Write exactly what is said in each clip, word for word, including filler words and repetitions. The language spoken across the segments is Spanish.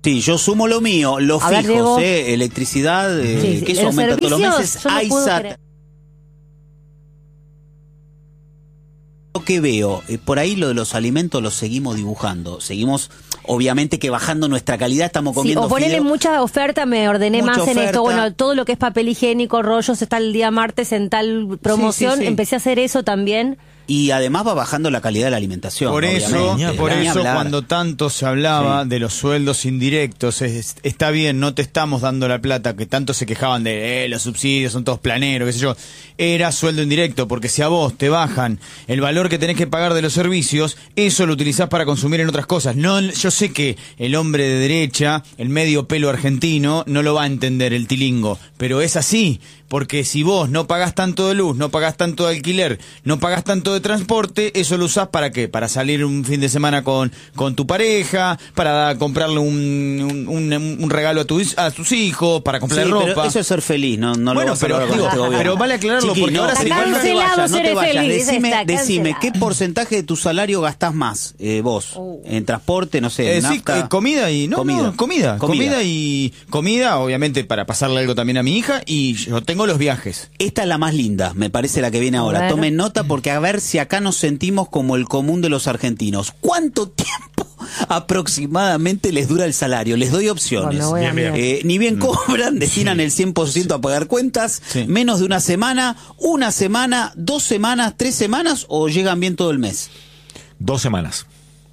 Sí, yo sumo lo mío, los A ver, fijos, Diego. eh, electricidad, eh, Sí, sí. que eso Los aumenta todos los servicios, meses, yo no puedo AISAT. creer. Lo que veo, eh, por ahí lo de los alimentos lo seguimos dibujando, seguimos obviamente que bajando nuestra calidad, estamos Sí, comiendo o ponerle fideo. mucha oferta, me ordené Mucha más en oferta. esto. Bueno, todo lo que es papel higiénico, rollos, está el día martes en tal promoción. Sí, sí, sí. Empecé a hacer eso también. Y además va bajando la calidad de la alimentación. Por eso, obviamente. por Ni eso hablar. cuando tanto se hablaba Sí. de los sueldos indirectos, es- está bien, no te estamos dando la plata, que tanto se quejaban de eh, los subsidios son todos planeros, qué sé yo. Era sueldo indirecto, porque si a vos te bajan el valor que tenés que pagar de los servicios, eso lo utilizás para consumir en otras cosas. No, yo sé que el hombre de derecha, el medio pelo argentino, no lo va a entender el tilingo, pero es así. Porque si vos no pagás tanto de luz, no pagás tanto de alquiler, no pagás tanto de transporte, eso lo usás ¿para qué? Para salir un fin de semana con, con tu pareja, para comprarle un, un, un, un regalo a, tu, a tus hijos, para comprarle Sí, ropa. pero eso es ser feliz, no, no Bueno, lo vas a pero, lograr con digo, este gobierno. pero vale aclararlo, Chiqui, porque no, ahora Está se igual no te cancelado vayas, no te ser vayas. feliz, Decime, está decime, cancelado. ¿qué porcentaje de tu salario gastás más eh, vos? Uh. En transporte, no sé, Eh, en sí, nafta. eh, comida y no, Comida. no, comida, comida, Comida. y comida, obviamente para pasarle algo también a mi hija, y yo tengo los viajes. Esta es la más linda, me parece la que viene A ahora. ver. Tomen nota porque a ver si acá nos sentimos como el común de los argentinos. ¿Cuánto tiempo aproximadamente les dura el salario? Les doy opciones. Bueno, voy a Bien, bien. mirar. Eh, ni bien cobran, destinan el cien por ciento a pagar cuentas, Sí. menos de una semana, una semana, dos semanas, tres semanas o llegan bien todo el mes. Dos semanas.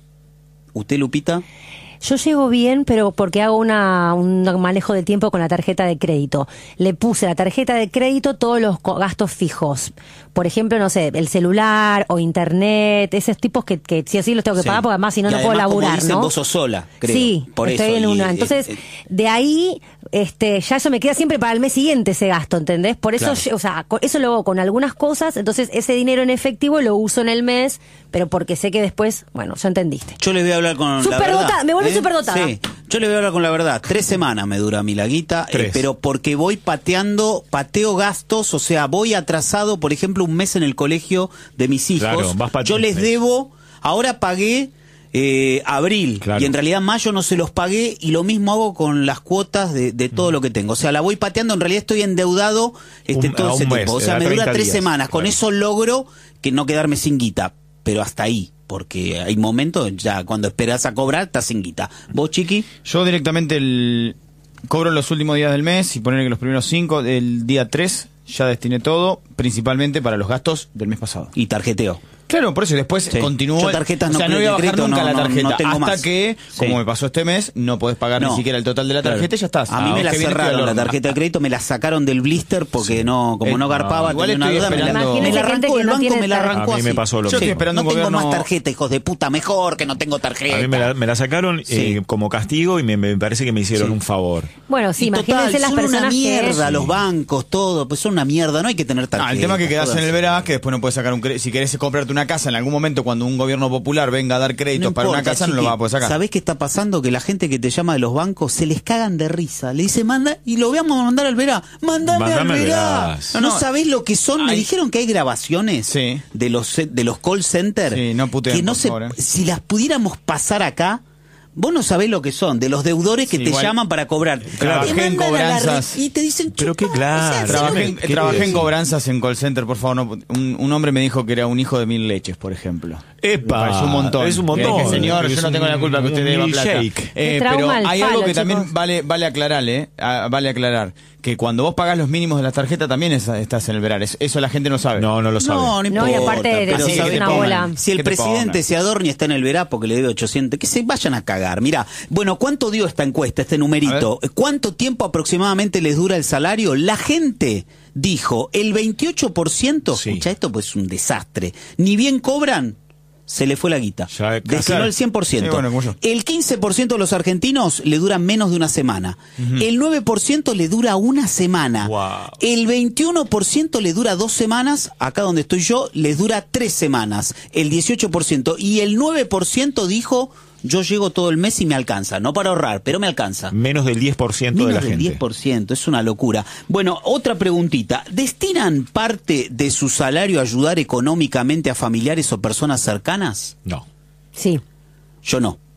¿Usted, Lupita? Yo llego bien, pero porque hago una, un manejo de tiempo con la tarjeta de crédito. Le puse a la tarjeta de crédito todos los co- gastos fijos. Por ejemplo, no sé, el celular o internet, esos tipos que, que sí o sí los tengo que Sí. pagar porque además si no, Y no puedo además, como laburar, dicen, ¿no? vos sos sola, creo. Sí, por estoy eso, en y, una. eh, Entonces, eh, de ahí, este, ya eso me queda siempre para el mes siguiente ese gasto, ¿entendés? Por eso, Claro. yo- o sea, co- eso lo hago con algunas cosas, entonces ese dinero en efectivo lo uso en el mes, pero porque sé que después, bueno, ya entendiste. Yo les voy a hablar con la Superdotada, verdad. me volví ¿eh? superdotada. Sí, yo les voy a hablar con la verdad. Tres semanas me dura mi laguita, eh, Tres. pero porque voy pateando, pateo gastos, o sea, voy atrasado, por ejemplo, un mes en el colegio de mis hijos. Claro, vas pa- yo les debo, ahora pagué eh, abril, Claro. y en realidad mayo no se los pagué, y lo mismo hago con las cuotas de, de todo lo que tengo. O sea, la voy pateando, en realidad estoy endeudado este, Un- todo a ese un mes, tiempo. O eh, sea, a me dura treinta tres días, semanas. Con claro. eso logro que no quedarme sin guita. Pero hasta ahí, porque hay momentos ya cuando esperas a cobrar estás sin guita. ¿Vos, Chiqui? Yo directamente el cobro los últimos días del mes y poner que los primeros cinco, el día tres ya destiné todo, principalmente para los gastos del mes pasado. Y tarjeteo. Claro, por eso después Sí. continúo. Yo tarjetas o sea, no no voy a de bajar crédito, nunca no, la no, tarjeta. no tengo hasta más. que, Sí. como me pasó este mes, no podés pagar No. ni siquiera el total de la tarjeta Claro. y ya estás. A mí Ah, me la que viene estoy cerraron al la horno. tarjeta de crédito, me la sacaron del blister porque no, como Eh, no garpaba, igual tenía una estoy deuda, me la, esperando- me la Imagínese gente arrancó que el no banco, tiene me la tarjeta. arrancó A mí me así. pasó lo Yo mismo. estoy esperando no un tengo gobierno- más tarjeta, hijos de puta, mejor que no tengo tarjeta. A mí me la, me la sacaron Sí. eh, como castigo y me, me parece que me hicieron Sí. un favor. Bueno, sí, Y imagínense total, las son personas una que... mierda, los bancos, todo, pues son una mierda, no hay que tener tarjeta. Ah, el tema que quedás en el jodas. verás, que después no puedes sacar un crédito. Si querés comprarte una casa en algún momento cuando un gobierno popular venga a dar créditos No para una importa, casa, no lo chiqui. vas a poder sacar. ¿Sabés qué está pasando? Que la gente que te llama de los bancos se les cagan de risa. Le dice, manda, y lo vamos a mandar al verá. Mandame, Mandame al al verá. Verás. No, No, no. sabés lo que son. Me Hay- dijeron que hay grabaciones Sí. de los ce- de los call centers. Sí, no puteen, que no por se, favor, eh. si las pudiéramos pasar acá. Vos no sabés lo que son, de los deudores que Sí, te igual llaman para cobrar. trabajé Te en mandan a la cobranzas. red y te dicen, Pero qué chupa, claro. o sea, Trabajé, en- ¿Qué trabajé en decís? cobranzas en call center, por favor. No, un, un hombre me dijo que era un hijo de mil leches, por ejemplo. ¡Epa! Me pareció un montón. Es un montón. Le dije, señor, Es yo no tengo un- la culpa que usted un deba plata. milkshake. Eh, Es pero trauma al hay palo, algo que chicos. también vale vale aclarar, ¿eh? Ah, vale aclarar. Que cuando vos pagás los mínimos de la tarjeta también es- estás en el verar. Es- Eso la gente no sabe. No, no lo sabe. No, no No, importa. y aparte de- pero Así que ¿sabés te una cómo? bola. Si el Que te presidente pongan. se adorna y está en el verá porque le debe ochocientos, que se vayan a cagar. Mira, bueno, ¿cuánto dio esta encuesta, este numerito? ¿Cuánto tiempo aproximadamente les dura el salario? La gente dijo, el veintiocho por ciento, Sí. escucha esto, pues es un desastre, ni bien cobran, se le fue la guita. Ya, Destinó claro. el cien por ciento. Sí, bueno, como yo. El quince por ciento de los argentinos le dura menos de una semana. El nueve por ciento le dura una semana. Wow. El veintiuno por ciento le dura dos semanas. Acá donde estoy yo, les dura tres semanas. El dieciocho por ciento. Y el nueve por ciento dijo, yo llego todo el mes y me alcanza. No para ahorrar, pero me alcanza. Menos del diez por ciento Menos de la del gente. diez por ciento, es una locura. Bueno, otra preguntita. ¿Destinan parte de su salario a ayudar económicamente a familiares o personas cercanas? No. Sí. Yo no.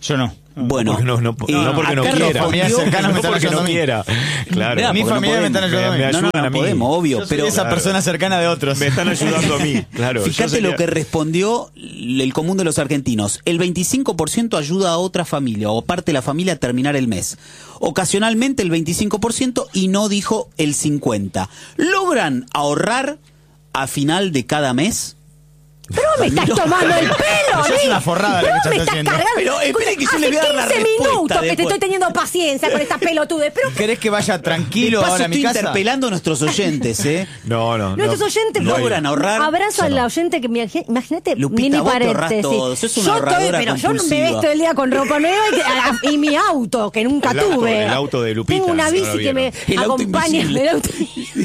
Yo no. Bueno, Porque no, no, eh, no porque no acá quiera. respondió- Familia cercana me No están porque no ayudando a mí. quiera. Claro. Mirá, Mi porque no familia me están podemos. ayudando a mí. Me No, no, ayudan no a mí. podemos, obvio, Yo soy pero esa Claro. persona cercana de otros. Me están ayudando a mí, claro. yo fíjate sería- lo que respondió el común de los argentinos. El veinticinco por ciento ayuda a otra familia o parte de la familia a terminar el mes. Ocasionalmente el veinticinco por ciento y no dijo el cincuenta por ciento. ¿Logran ahorrar a final de cada mes? Pero me estás tomando el pelo, Eso es ¿eh? una forrada Pero lo que me estás estás haciendo. cargando. Pero espere que yo Hace le voy a dar la quince respuesta minutos que te después. estoy teniendo paciencia con esta pelotude. Pero ¿Querés que vaya tranquilo De paso, ahora a mi estoy casa? interpelando a nuestros oyentes, ¿eh? No, no, no. nuestros oyentes logran ahorrar. Abrazo al oyente que me imagínate, Lupita, mini vos te ahorrás paréntesis. todo, sos una yo estoy, ahorradora pero yo no me compulsiva. vesto el día con ropa nueva y, que- y mi auto que nunca El auto- tuve. el auto de Lupita, Tengo una no bici lo que me vieron. El auto acompaña. invisible. El auto-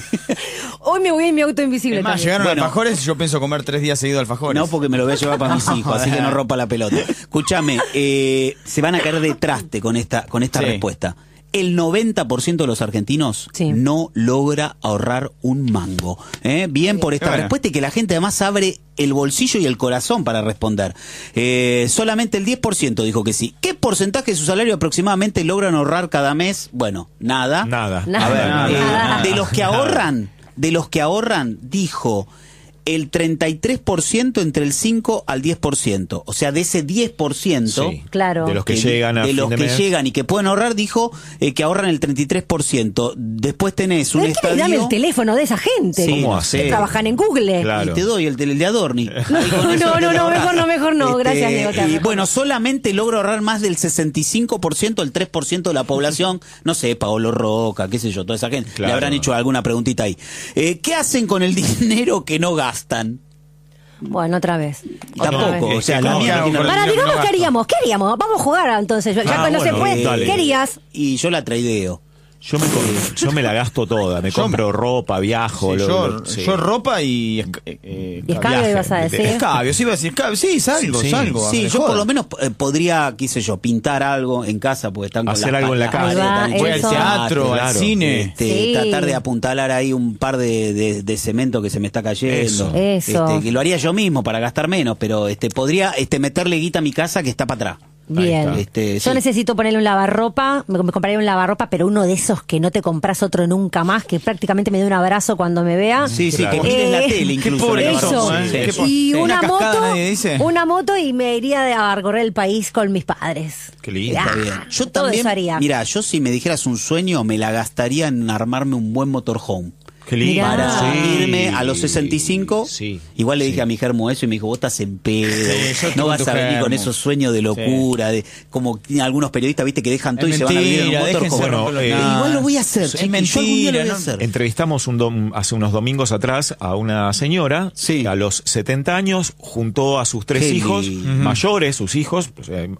Hoy me voy en mi auto invisible. Es más, también. llegaron Bueno. alfajores y yo pienso comer tres días seguidos alfajores. No, porque me lo voy a llevar para mis hijos, así que no rompa la pelota. Escúchame, eh, se van a caer de traste con esta, con esta Sí. respuesta. El noventa por ciento de los argentinos Sí. no logra ahorrar un mango. ¿eh? Bien por esta Bueno. respuesta y que la gente además abre el bolsillo y el corazón para responder. Eh, solamente el diez por ciento dijo que sí. ¿Qué porcentaje de su salario aproximadamente logran ahorrar cada mes? Bueno, nada. Nada. Nada. A ver, Nada. eh, Nada. de los que Nada. ahorran, de los que ahorran, dijo el treinta y tres por ciento entre el cinco al diez por ciento. O sea, de ese diez por ciento Sí. Claro. De los que que- llegan a de fin los de que mes. llegan y que pueden ahorrar, dijo eh, que ahorran el treinta y tres por ciento. Después tenés un ¿Pero qué le dame estadio... el teléfono de esa gente? Sí, ¿Cómo no hace? sé. Que trabajan en Google. Claro. Y te doy el, del de Adorni. No, no, no, no, mejor no, mejor no. Gracias, Diego, te y amo. bueno, solamente logra ahorrar más del sesenta y cinco por ciento, el tres por ciento de la población. No sé, Paolo Roca, qué sé yo, toda esa gente. Claro. Le habrán hecho alguna preguntita ahí. Eh, ¿Qué hacen con el dinero que no gastan? Bueno, otra vez. Tampoco, vez. o sea, Es que la ¿cómo mía no hago tiene con el Para, dinero que digamos, no ¿qué gasto? haríamos? ¿Qué haríamos? Vamos a jugar entonces. Ya Ah, cuando se bueno, puede. dale. ¿Qué harías? Y yo la traideo. Yo me, com- yo me la gasto toda. Me Yo- compro ropa, viajo. Sí, lo- yo, lo- sí. yo ropa y... esc- eh, eh, Y escabio viaje. ibas a decir. Escabio, sí iba a decir escabio. Sí, salgo, Sí, sí. salgo. Sí, me yo por jodan. lo menos eh, podría, qué sé yo, pintar algo en casa, porque están con Hacer las algo en la patas, casa. Ahí va, están Voy al eso. teatro, al Claro. cine. Este, Sí. tratar de apuntalar ahí un par de, de- de cemento que se me está cayendo. Eso. Eso. Este, que lo haría yo mismo para gastar menos, pero este podría este meterle guita a mi casa que está para atrás. Bien. está. Este, Yo sí. necesito ponerle un lavarropa, me, me compraría un lavarropa, pero uno de esos que no te compras otro nunca más, que prácticamente me dé un abrazo cuando me vea. Sí, sí, Claro. que mires la Eh, tele qué incluso. pobre la Eso. razón, ¿eh? sí. Qué po- Y Sí. una Una cascada, moto, nadie dice. una moto y me iría a recorrer el país con mis padres. Qué lindo. Ah, Está bien. Yo todo también, eso haría. mira, yo si me dijeras un sueño, me la gastaría en armarme un buen motorhome. Qué lindo. Mirá. Para Sí. irme a los sesenta y cinco. Sí. Igual le dije Sí. a mi germo eso y me dijo, vos estás en pedo. Sí, yo no con vas tu a venir con germo. esos sueños de locura, de como algunos periodistas, viste, que dejan todo y Es se van a vivir en un mentira, motorhome. déjense Bueno, romper los- eh, Nah. Igual lo voy a hacer, Es chiqui, yo algún día lo mentira, voy a ¿no? hacer. Entrevistamos un dom- hace unos domingos atrás a una señora Sí. que a los setenta años juntó a sus tres Qué hijos lindo. mayores, sus hijos, o sea,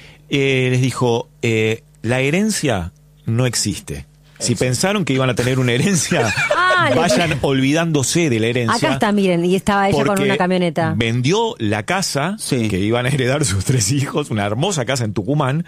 eh, les dijo, eh, la herencia no existe. Si pensaron que iban a tener una herencia, Ah, le- vayan olvidándose de la herencia. Acá está, miren, y estaba ella con porque una camioneta. vendió la casa Sí. que iban a heredar sus tres hijos, una hermosa casa en Tucumán.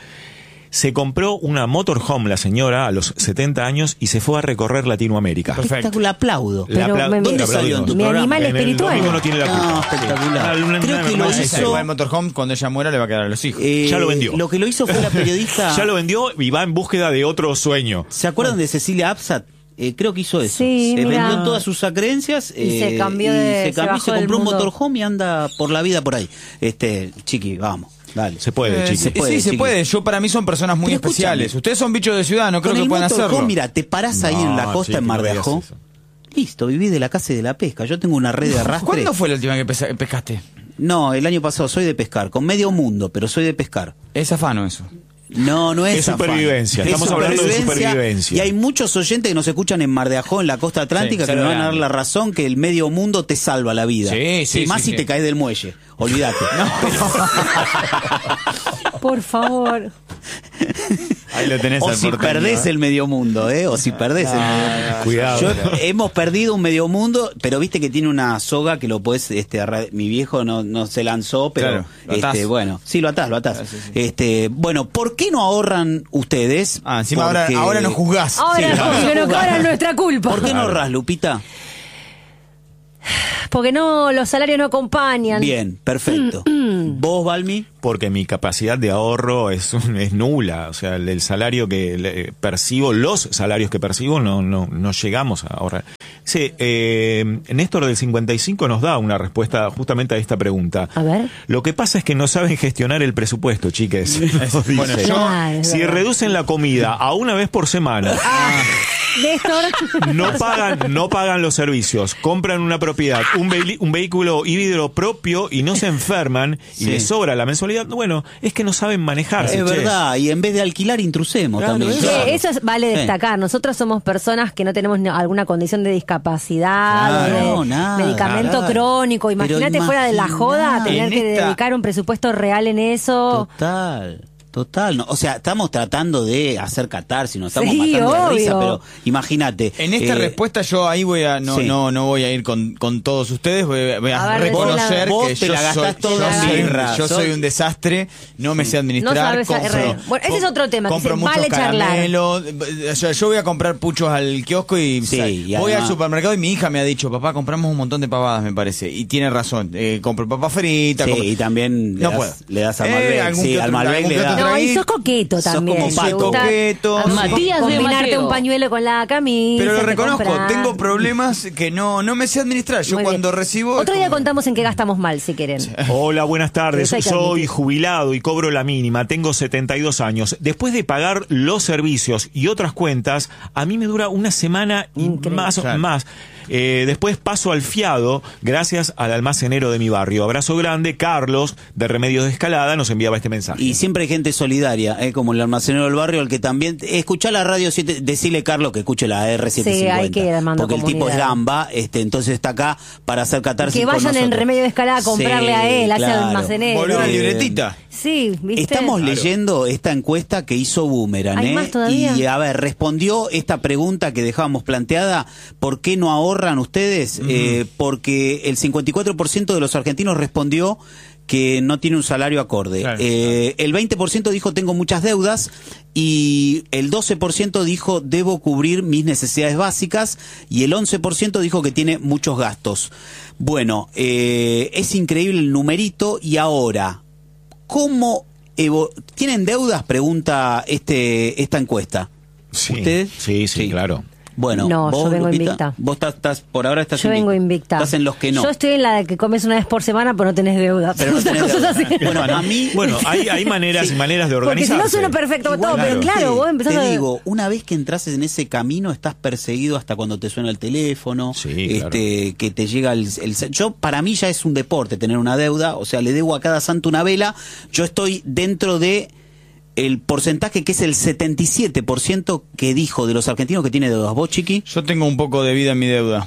Se compró una motorhome la señora a los setenta años y se fue a recorrer Latinoamérica. Perfecto. Espectacular, aplaudo. La Pero apla- me- ¿Dónde la salió en tu Mi programa? animal En el espiritual. domingo no tiene la No, culpa. espectacular. Una- una- Creo una que lo hermosa hizo- serie. Igual el motorhome, cuando ella muera, le va a quedar a los hijos. Eh, Ya lo vendió. Lo que lo hizo fue la periodista. Ya lo vendió y va en búsqueda de otro sueño. ¿Se acuerdan de Cecilia Absat? Eh, creo que hizo eso. Sí, se mirá. vendió todas sus creencias Y se cambió y de- se, se cambió y bajó se del compró un mundo. motorhome y anda por la vida por ahí. Este, chiqui, vamos, dale. Se puede, Eh, chicos. sí, puede, sí, se chiqui. puede. Yo, para mí, son personas muy Pero escúchame. especiales. Ustedes son bichos de ciudad, no creo Con que el puedan motorhome, hacerlo. mira, te parás ahí en la No, costa chiqui, en Mar no de digas Ajó. eso. Listo, viví de la caza y de la pesca. Yo tengo una red de arrastre. ¿Cuándo fue la última que pesa- pescaste? No, el año pasado soy de pescar, con medio mundo, pero soy de pescar. Es afano eso. No, no es Es afán. supervivencia, estamos hablando de supervivencia. Y hay muchos oyentes que nos escuchan en Mar de Ajó, en la costa atlántica, Sí, que nos van a dar grande. la razón que el medio mundo te salva la vida. Sí, sí, Y más sí, si sí. te caes del muelle. Olvídate. Por favor. Ahí lo tenés O al si porteño, perdés ¿eh? el medio mundo, ¿eh? O si perdés el medio mundo. Cuidado. Yo- hemos perdido un medio mundo, pero viste que tiene una soga que lo puedes, este, arra- mi viejo no, no se lanzó, pero Claro, lo atás. este, bueno, sí lo atás, lo atás. Ah, sí, sí. Este, bueno, ¿por qué no ahorran ustedes? Ah, encima ahora, Porque- ahora nos juzgás. Ahora Sí, no, vamos a que no jugar. cobran nuestra culpa. ¿Por qué no ahorras, Lupita? Porque no, los salarios no acompañan. Bien, perfecto. ¿Vos, Balmi? Porque mi capacidad de ahorro es, es nula. O sea, el, el salario que le, percibo, los salarios que percibo, no, no, no llegamos a ahorrar. Sí, eh, Néstor del cincuenta y cinco nos da una respuesta justamente a esta pregunta. A ver. Lo que pasa es que no saben gestionar el presupuesto, chiques. Bueno, Dice. yo- Ah, es Si verdad. reducen la comida a una vez por semana, Néstor. no pagan, no pagan los servicios, compran una propiedad, un, vehi- un vehículo híbrido propio y no se enferman y Sí. les sobra la mensualidad, bueno, es que no saben manejarse. Es che. verdad, y en vez de alquilar, intrusemos Claro, también. eso- Sí, eso es- vale Sí. destacar. Nosotros somos personas que no tenemos ni- alguna condición de discapacidad, Claro, o de no, nada, medicamento claro. crónico. Pero Imagínate fuera de la joda imaginá. tener En que esta- dedicar un presupuesto real en eso. Total. Total, no, o sea, estamos tratando de hacer catarsis, nos estamos Sí, matando de obvio. risa, pero imagínate. En esta eh, respuesta yo ahí voy a no sí. no no voy a ir con, con todos ustedes, voy, voy a, A ver, reconocer decila. Vos que te yo, la soy, gastás yo, toda soy, en un- birra, yo sos- soy un desastre, no me sé administrar, No sabes compro, re- bueno, ese es otro tema, que compro se- muchos vale charlar. caramelos, o sea, yo voy a comprar puchos al kiosco y, Sí, o sea, y voy además- al supermercado y mi hija me ha dicho, papá, compramos un montón de pavadas, me parece, y tiene razón, eh, compro papas fritas, Sí, compro- y también le, No das, puedo. le das al Eh, Malbec, algún sí, que al otro- Malbec algún le que otro das. No, y ahí. sos coqueto Sos también. como te Pato. gusta Coqueto. am- Matías de combinarte Mateo. un pañuelo con la camisa. Pero lo que reconozco, comprar. tengo problemas que no, no me sé administrar. Yo Muy cuando bien. recibo... Otro es día como- contamos en qué gastamos mal, si quieren. Hola, buenas tardes. Eso hay que Soy admitir. jubilado y cobro la mínima. Tengo setenta y dos años. Después de pagar los servicios y otras cuentas, a mí me dura una semana y Increíble. más o Claro. más. Eh, después paso al fiado gracias al almacenero de mi barrio. Abrazo grande. Carlos, de Remedios de Escalada, nos enviaba este mensaje. Y siempre hay gente solidaria, eh, como el almacenero del barrio, al que también... Escuchá la radio siete, decile, Carlos, que escuche la R setecientos cincuenta. Sí, hay que ir armando porque el tipo es comunidad. gamba, este, entonces está acá para hacer catarsis Que con vayan en nosotros. Remedio de Escalada a comprarle Sí, a él, hacia el claro. almacenero. Volvió la Eh, libretita. Sí, ¿viste? Estamos Claro. leyendo esta encuesta que hizo Boomerang, ¿Hay ¿eh? más todavía? Y a ver, respondió esta pregunta que dejábamos planteada, ¿por qué no ahorran ustedes? Eh, porque el cincuenta y cuatro por ciento de los argentinos respondió que no tiene un salario acorde. Claro. Eh, el veinte por ciento dijo tengo muchas deudas y el doce por ciento dijo debo cubrir mis necesidades básicas y el once por ciento dijo que tiene muchos gastos. Bueno, eh, es increíble el numerito y ahora, ¿cómo evo- tienen deudas? Pregunta este esta encuesta. Sí. ¿Ustedes? Sí, sí, claro. Bueno, No, vos, yo vengo Lupita, invicta. Vos estás, estás- por ahora estás Yo vengo invicta. Estás en los que no. Yo estoy en la de que comes una vez por semana, pero no tenés deuda. Pero no tenés Cosas deuda. así. Bueno, a mí... Bueno, hay, hay maneras y maneras de Porque si organizarse. no suena perfecto todo, pero Igualmente, claro, vos empezás te a... digo, una vez que entras en ese camino estás perseguido hasta cuando te suena el teléfono, Sí, este, que te llega el, el- yo para mí ya es un deporte tener una deuda, o sea, le debo a cada santo una vela. Yo estoy dentro de el porcentaje que es el setenta y siete por ciento que dijo de los argentinos que tiene deudas. ¿Vos, Chiqui? Yo tengo un poco de vida en mi deuda.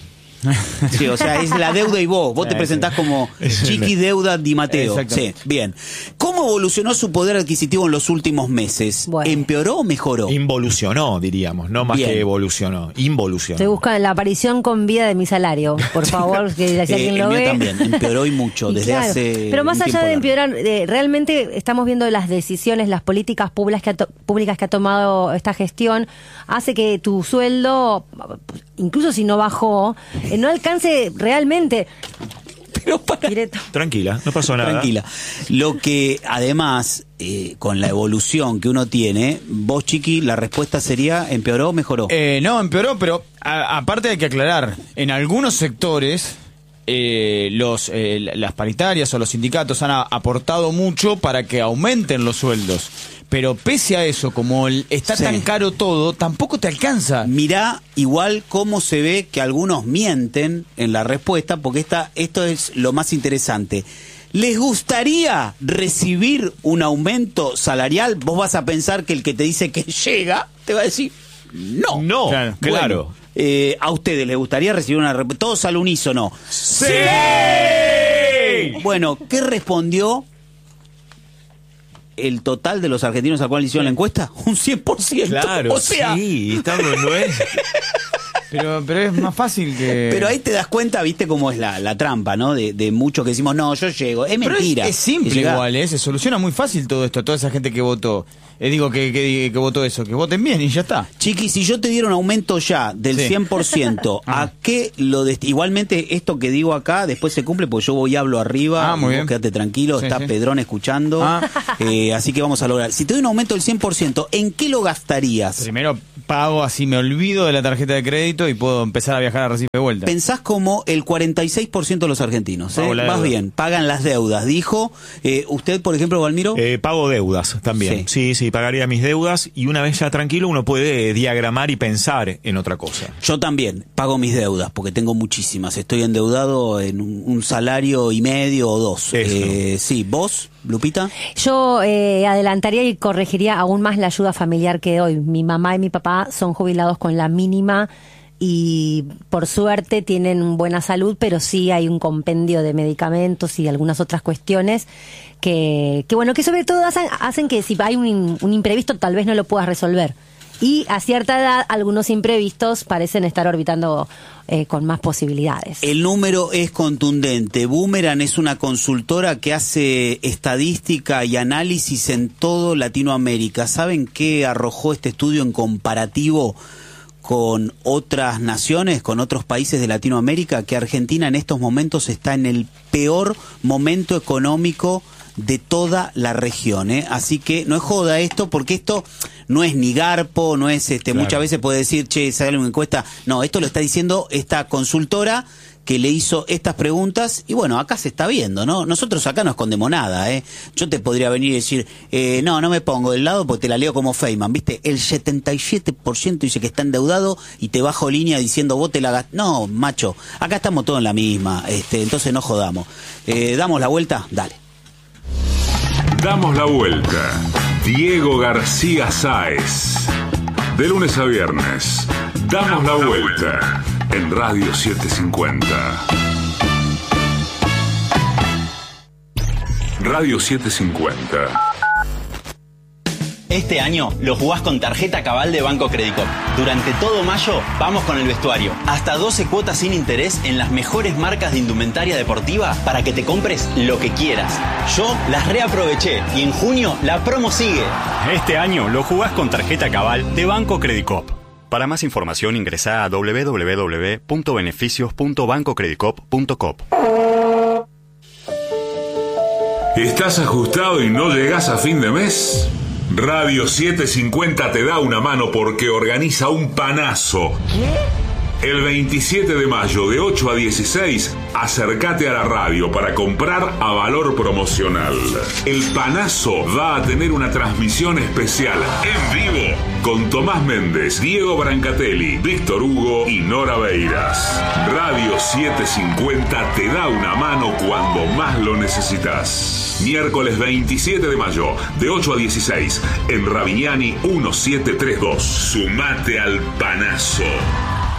Sí, o sea, es la deuda y vos. Vos te Sí, presentás sí. como Chiqui Deuda Di Mateo. Sí, Exactamente. bien. ¿Cómo evolucionó su poder adquisitivo en los últimos meses? Bueno. ¿Empeoró o mejoró? Involucionó, diríamos, no más Bien. que evolucionó. Involucionó. Estoy buscando la aparición con vida de mi salario, por favor, que si Eh, alguien el lo mío ve. también, empeoró y mucho, Y desde claro, hace pero más un allá tiempo de largo. empeorar, eh, realmente estamos viendo las decisiones, las políticas públicas que, ha to- públicas que ha tomado esta gestión, hace que tu sueldo, incluso si no bajó, eh, no alcance realmente. Pero para... Directo. Tranquila, no pasó nada. Tranquila. Lo que además, eh, con la evolución que uno tiene, vos, Chiqui, la respuesta sería, ¿empeoró o mejoró? Eh, no, empeoró, pero a- aparte hay que aclarar, en algunos sectores eh, los eh, las paritarias o los sindicatos han a- aportado mucho para que aumenten los sueldos. Pero pese a eso, como el- está Sí. tan caro todo, tampoco te alcanza. Mirá igual cómo se ve que algunos mienten en la respuesta, porque esta, esto es lo más interesante. ¿Les gustaría recibir un aumento salarial? Vos vas a pensar que el que te dice que llega, te va a decir no. No, Claro, Bueno, claro. eh, ¿a ustedes les gustaría recibir una respuesta? Todos al unísono. ¡Sí! Bueno, ¿qué respondió el total de los argentinos al cual hicieron la encuesta? Un cien por ciento. Claro, o sea, sí, está, no es. Pero, pero es más fácil que... Pero ahí te das cuenta, viste, cómo es la, la trampa, ¿no? De, de muchos que decimos, no, yo llego. Es mentira. Pero es, es simple llega... igual, ¿eh? Se soluciona muy fácil todo esto. Toda esa gente que votó, eh, digo que, que, que votó eso, que voten bien y ya está. Chiqui, si yo te diera un aumento ya del Sí. cien por ciento, ¿a qué lo dest... Igualmente, esto que digo acá después se cumple, porque yo voy y hablo arriba. Ah, muy vos bien. quédate tranquilo, Sí, está sí. Pedrón escuchando. Ah. Eh, así que vamos a lograr. Si te doy un aumento del cien por ciento, ¿en qué lo gastarías? Primero pago, así me olvido de la tarjeta de crédito y puedo empezar a viajar a Recife de vuelta. Pensás como el cuarenta y seis por ciento de los argentinos. ¿eh? Pago la Vas deuda. bien, pagan las deudas. Dijo, eh, usted, por ejemplo, Valmiro. Eh, pago deudas también. Sí. sí, sí, pagaría mis deudas y una vez ya tranquilo uno puede eh, diagramar y pensar en otra cosa. Yo también pago mis deudas porque tengo muchísimas. Estoy endeudado en un, un salario y medio o dos. Eso. Eh, sí, vos, Lupita. Yo eh, adelantaría y corregiría aún más la ayuda familiar que doy. Mi mamá y mi papá son jubilados con la mínima y por suerte tienen buena salud, pero sí hay un compendio de medicamentos y algunas otras cuestiones que, que bueno, que sobre todo hacen, hacen que si hay un, un imprevisto tal vez no lo puedas resolver. Y a cierta edad algunos imprevistos parecen estar orbitando eh, con más posibilidades. El número es contundente. Boomerang es una consultora que hace estadística y análisis en todo Latinoamérica. ¿Saben qué arrojó este estudio en comparativo con otras naciones, con otros países de Latinoamérica? Que Argentina en estos momentos está en el peor momento económico de toda la región, ¿eh? Así que no es joda esto, porque esto no es ni garpo, no es este, Claro. muchas veces puede decir, che, sale una encuesta. No, esto lo está diciendo esta consultora que le hizo estas preguntas y bueno, acá se está viendo, ¿no? Nosotros acá no escondemos nada, ¿eh? Yo te podría venir y decir, eh, no, no me pongo del lado porque te la leo como Feynman, ¿viste? El setenta y siete por ciento dice que está endeudado y te bajo línea diciendo vos te la gast... No, macho, acá estamos todos en la misma, este, entonces no jodamos. Eh, ¿Damos la vuelta? Dale. Damos la vuelta. Diego García Sáez. De lunes a viernes. Damos la vuelta. En Radio setecientos cincuenta. Radio setecientos cincuenta. Este año lo jugás con tarjeta Cabal de Banco Credicop. Durante todo mayo vamos con el vestuario. Hasta doce cuotas sin interés en las mejores marcas de indumentaria deportiva para que te compres lo que quieras. Yo las reaproveché y en junio la promo sigue. Este año lo jugás con tarjeta Cabal de Banco Credicop. Para más información ingresá a doble u doble u doble u punto beneficios punto banco credicop punto com. ¿Estás ajustado y no llegás a fin de mes? Radio setecientos cincuenta te da una mano porque organiza un panazo. El veintisiete de mayo de ocho a dieciséis, acércate a la radio para comprar a valor promocional. El panazo va a tener una transmisión especial en vivo con Tomás Méndez, Diego Brancatelli, Víctor Hugo y Nora Beiras. Radio setecientos cincuenta te da una mano cuando más lo necesitas. Miércoles veintisiete de mayo de ocho a dieciséis en Ravignani mil setecientos treinta y dos. Sumate al panazo.